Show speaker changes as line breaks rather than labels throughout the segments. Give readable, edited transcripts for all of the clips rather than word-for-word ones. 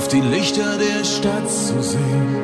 auf die Lichter der Stadt zu sehen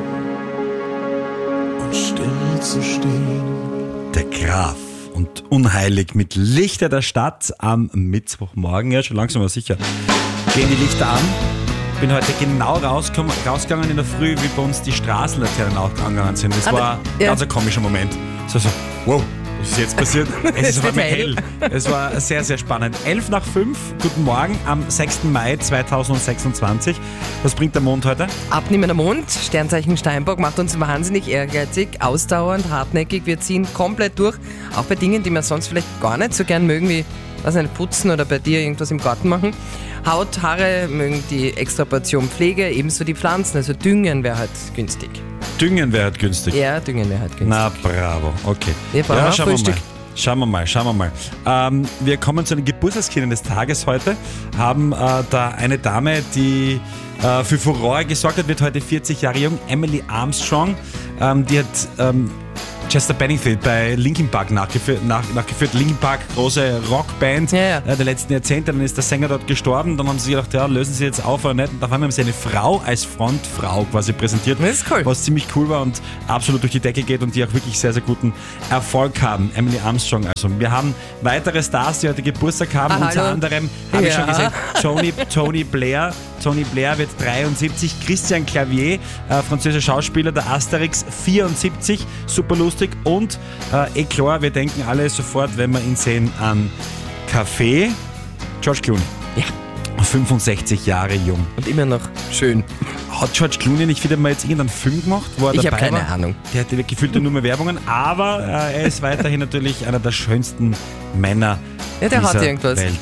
und still zu stehen.
Der Graf und Unheilig mit Lichter der Stadt am Mittwochmorgen. Ja, schon langsam aber sicher gehen die Lichter an. Bin heute genau rausgegangen in der Früh, wie bei uns die Straßenlaternen auch angegangen sind. Das war ein ganz komischer Moment. So, wow, was ist jetzt passiert? Es ist auf einmal hell. Es war sehr, sehr spannend. 5:11, guten Morgen am 6. Mai 2026. Was bringt der Mond heute?
Abnehmender Mond, Sternzeichen Steinbock, macht uns wahnsinnig ehrgeizig, ausdauernd, hartnäckig. Wir ziehen komplett durch, auch bei Dingen, die wir sonst vielleicht gar nicht so gern mögen, wie putzen oder bei dir irgendwas im Garten machen. Haut, Haare mögen die extra Portion Pflege, ebenso die Pflanzen, also Düngen wäre halt günstig.
Düngen wäre halt günstig.
Ja, Düngen wäre halt günstig.
Na, bravo, okay.
Wir brauchen auch Frühstück.
Schauen wir mal. Wir kommen zu den Geburtstagskindern des Tages heute. Haben da eine Dame, die für Furore gesorgt hat, wird heute 40 Jahre jung. Emily Armstrong. Die hat Chester Benningfield bei Linkin Park nachgeführt. Linkin Park, große Rockband der letzten Jahrzehnte. Dann ist der Sänger dort gestorben. Dann haben sie gedacht, ja, lösen sie jetzt auf oder nicht. Und auf einmal haben sie eine Frau als Frontfrau quasi präsentiert.
Das ist cool.
Was ziemlich cool war und absolut durch die Decke geht und die auch wirklich sehr, sehr guten Erfolg haben. Emily Armstrong. Also wir haben weitere Stars, die heute Geburtstag haben. Unter anderem, habe ich schon gesagt, Tony Blair. Tony Blair wird 73. Christian Clavier, französischer Schauspieler, der Asterix, 74. Super lustig. Und klar, wir denken alle sofort, wenn wir ihn sehen, an Café. George Clooney.
Ja.
65 Jahre jung.
Und immer noch schön.
Hat George Clooney nicht wieder mal jetzt irgendeinen Film gemacht, wo er
Ich
dabei
habe keine
war?
Ahnung.
Der hatte gefühlt nur mehr Werbungen, aber er ist weiterhin natürlich einer der schönsten Männer
Ja, der
dieser
hat irgendwas.
Welt.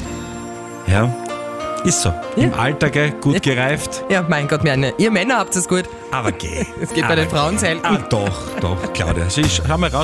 Ja, ist so.
Ja.
Im Alter, gell, gut gereift.
Ja, mein Gott, ihr Männer habt es gut.
Aber geh.
Es geht bei den Frauen selten.
Doch, Claudia. Schau mal raus.